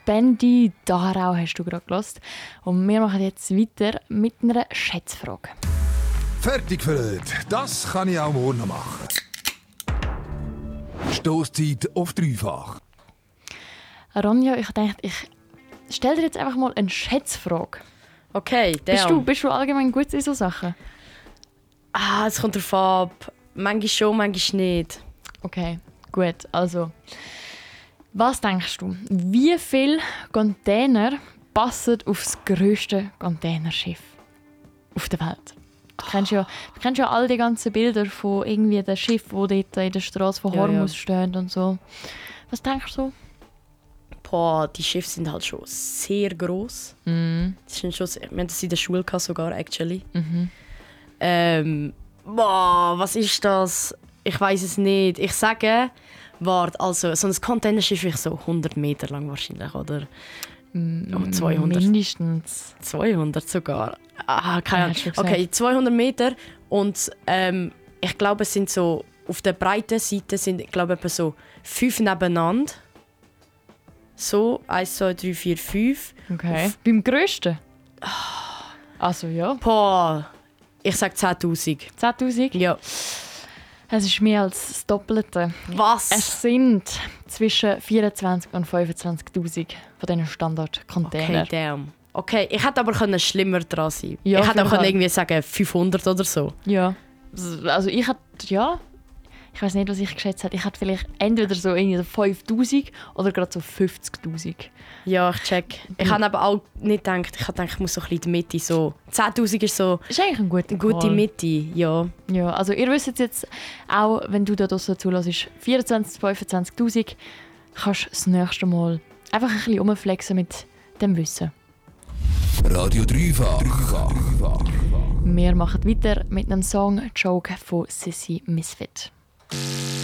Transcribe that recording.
Bandy Darau hast du gerade gehört. Und wir machen jetzt weiter mit einer Schätzfrage. Fertig gefüllt. Das kann ich auch morgen noch machen. Stoßzeit auf 3-fach. Ronja, ich dachte, ich stelle dir jetzt einfach mal eine Schätzfrage. Okay, Bist du allgemein gut in solchen Sachen? Es kommt darauf ab. Manchmal schon, manchmal nicht. Okay, gut. Also, was denkst du? Wie viele Container passen auf das grösste Containerschiff auf der Welt? Du kennst ja all die ganzen Bilder von irgendwie den Schiffen, die dort in der Straße von Hormuz stehen und so. Was denkst du? Boah, die Schiffe sind halt schon sehr gross. Das sind schon, wir haben das in der Schule gehabt, sogar, actually. Was ist das? Ich weiß es nicht. Ich sage, also so ein Containerschiff ist so 100 Meter lang wahrscheinlich, oder? 200. Mindestens. 200 sogar. Keine Ahnung. Okay, 200 Meter. Und ich glaube, es sind so, auf der breiten Seite sind, ich glaube, etwa so 5 nebeneinander. So, 1, 2, 3, 4, 5. Okay. Beim grössten? Also ja. Boah, ich sage 10'000. 10'000? Ja. Es ist mehr als das Doppelte. Was? Es sind zwischen 24.000 und 25.000 von diesen Standard-Containern. Okay, damn. Okay, ich hätte aber schlimmer dran sein. Ja, ich hätte auch Fall. irgendwie sagen 500 oder so. Ja. Also ich hätte, ja... Ich weiß nicht, was ich geschätzt habe. Ich hätte vielleicht entweder so 5'000 oder gerade so 50'000. Ja, ich check. Ich habe aber auch nicht gedacht, ich muss so ein bisschen in die Mitte. So 10'000 ist so ist eigentlich ein guter eine gute Call. Mitte, ja. Ja, also ihr wisst jetzt auch, wenn du da draussen zulässt, 24'000, 25'000, kannst du das nächste Mal einfach ein bisschen rumflexen mit dem Wissen. Radio 3-fach. Wir machen weiter mit einem Song «Joke» von Sissy Misfit.